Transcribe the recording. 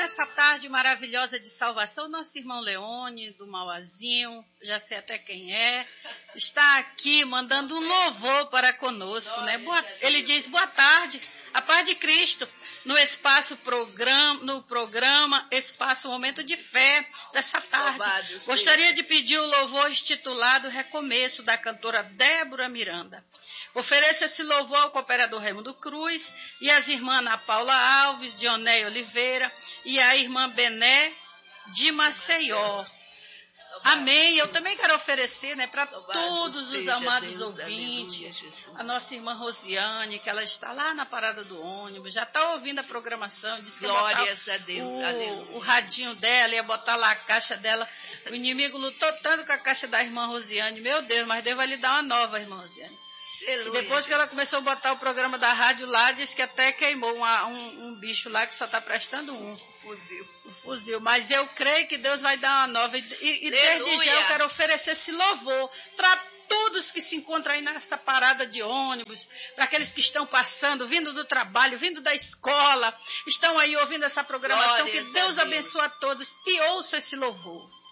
nessa tarde maravilhosa de salvação, nosso irmão Leone, do Mauazinho, já sei até quem é, está aqui mandando um louvor para conosco, né? Ele diz, boa tarde, a paz de Cristo, no programa Espaço Momento de Fé, dessa tarde. Gostaria de pedir o louvor intitulado Recomeço, da cantora Débora Miranda. Ofereço esse louvor ao cooperador Raimundo Cruz e às irmãs Ana Paula Alves, Dionéia Oliveira e a irmã Bené de Maceió. Amém. Eu também quero oferecer, né, para todos os amados Deus, ouvintes, aleluia, a nossa irmã Rosiane, que ela está lá na parada do ônibus, já está ouvindo a programação, disse que glórias a Deus, o radinho dela, ia botar lá a caixa dela. O inimigo lutou tanto com a caixa da irmã Rosiane, meu Deus, mas Deus vai lhe dar uma nova, irmã Rosiane. E depois que ela começou a botar o programa da rádio lá, disse que até queimou um bicho lá que só está prestando um fuzil. Mas eu creio que Deus vai dar uma nova. E desde já eu quero oferecer esse louvor para todos que se encontram aí nessa parada de ônibus, para aqueles que estão passando, vindo do trabalho, vindo da escola, estão aí ouvindo essa programação. Glórias que Deus abençoe a todos e ouça esse louvor.